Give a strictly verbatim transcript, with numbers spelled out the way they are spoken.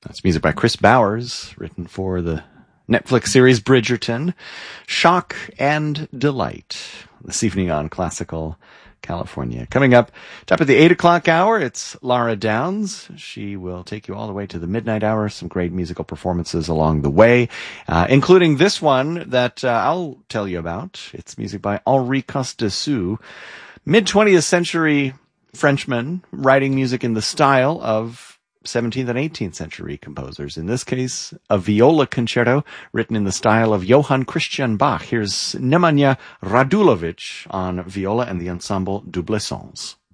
That's music by Chris Bowers, written for the Netflix series Bridgerton. Shock and Delight, this evening on Classical California. Coming up, top of the eight o'clock hour, it's Laura Downs. She will take you all the way to the midnight hour. Some great musical performances along the way, uh, including this one that uh, I'll tell you about. It's music by Henri Costes-Dessous, mid-twentieth century Frenchman writing music in the style of seventeenth and eighteenth century composers. In this case, a viola concerto written in the style of Johann Christian Bach. Here's Nemanja Radulović on viola and the ensemble Double Sons.